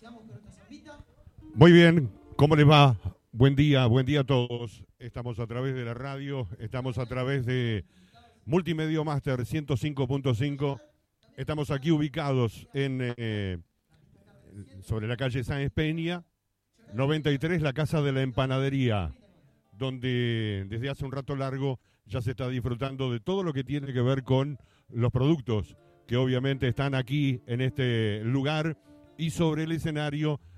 Muy bien, ¿cómo les va? Buen día a todos. Estamos a través de la radio, estamos a través de Multimedia Master 105.5. Estamos aquí ubicados sobre la calle Sáenz Peña, 93, la Casa de la Empanadería, donde desde hace un rato largo ya se está disfrutando de todo lo que tiene que ver con los productos que obviamente están aquí en este lugar y sobre el escenario